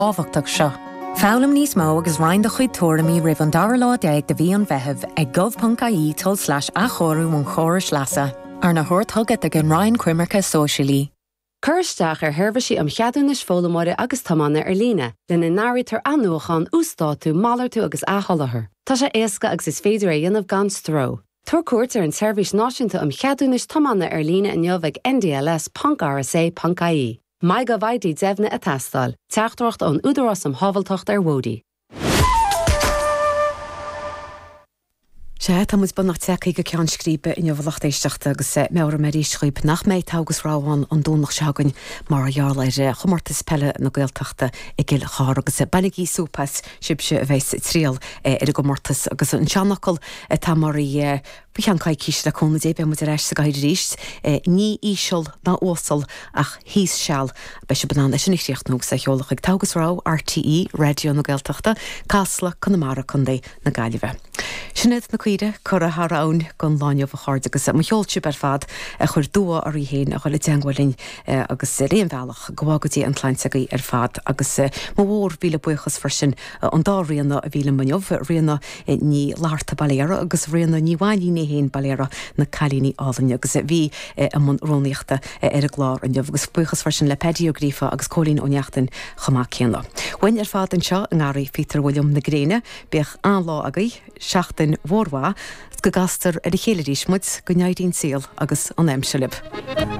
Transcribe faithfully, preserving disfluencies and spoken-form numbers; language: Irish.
ábhachtach seo. Fálam níos mó agus roind a chuid tuairimí roimh an dara lá déag de bhí an bheithimh ag gov.ie tol slash a chorú mún chóras leasa ar na thuairtugad ag an Ryan Cuimarcha Socialí. Curisteach ar thuirbhí am cheadúnis fólamóide agus tamanna ar lína, lena náirítar anúchan ústátú, málartú agus atholathar. Tá sé éasca agus is féidir a dhéanamh gan stró. Tuair cuairt ar an seirbhís náisiúnta am cheadúnis tamanna ar lína in jobh ag N D L S R S A dot I E. Mai go bhaidí deimhna a teastáil, teachtracht an údarás am hábhaltocht ar Wódí. sé tá mus ban nach tecaí go cean scríbe in bhlacht éisteachta agus méra marí schuip nach méid tágus ráháin an dúnach seagann mar a jaarlaire chumartas pelle na gailteachta i gil chár agus banigí súpas sibse a bheits tríal ar go martas agus an seanachil tá marí Bhuian cai cíis le cóna dé be mu reis sa gaiid ríist ní ísisiil ná ósal ach híos seall be se banán leis níocht nóg sa cheolach ag tágus rá R T E radio na gailteachta Casla Connemara chundé na gaiileh. Sinad na cuide chur a thrán gon láineh a cháde agus mo cheolte ber fad a chur dua ar í héin a chuile teanghfuilin agus réonbhealach gohágadtí an tlainteagaí ar fad agus má mhór bhíle buchas farsin an dá rianna a bhíle maniuh rianna ní láirta baléara agus rianna ní bhailíní héin baléara na chalíní álainne agus bhí am mun róníochta ar a glár an agus buchas farsin le pediogrífa agus cólín óneachtain chomá céanna. Bhain ar fad an seo an gáirí Peter William na Gréine beach an lá agaí seachtain mhórhá go gastar ar a chéilerí smuid go neidín síl agus an aimse lib.